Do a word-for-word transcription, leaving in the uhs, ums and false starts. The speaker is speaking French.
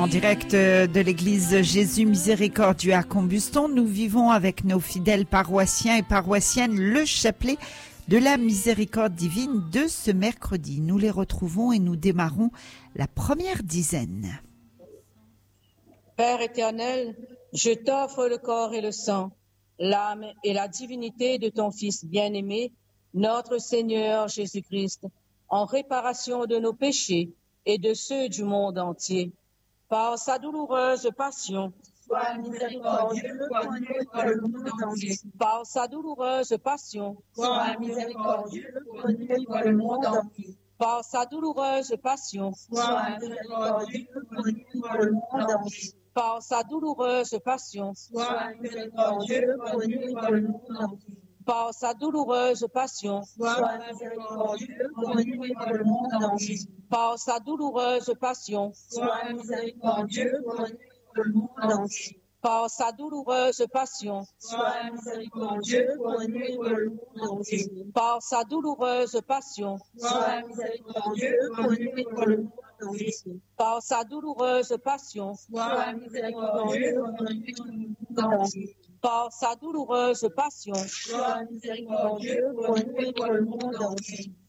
en direct de l'église Jésus Miséricordieux à Combuston. Nous vivons avec nos fidèles paroissiens et paroissiennes le chapelet de la miséricorde divine de ce mercredi. Nous les retrouvons et nous démarrons la première dizaine. Père éternel, je t'offre le corps et le sang, l'âme et la divinité de ton Fils bien-aimé, notre Seigneur Jésus-Christ, en réparation de nos péchés et de ceux du monde entier. Par sa douloureuse passion, sois miséricordieux pour nous et pour le monde entier. Par sa douloureuse passion, sois miséricordieux pour nous et pour le monde entier. Par sa douloureuse passion, sois miséricordieux pour nous et pour le monde entier. Par sa douloureuse passion, sois miséricordieux pour nous et pour le monde entier. Par sa douloureuse passion, sois miséricordieux pour nous et pour le monde entier. Par sa douloureuse passion, sois miséricordieux pour nous et pour le monde entier. Par sa douloureuse passion, sois miséricordieux pour nous et pour le monde entier. Par sa douloureuse passion, sois miséricordieux pour nous et pour le monde entier. Par sa douloureuse passion, sois miséricordieux pour nous et pour le monde entier. Par sa douloureuse passion, sois miséricordieux pour nous et pour le monde entier.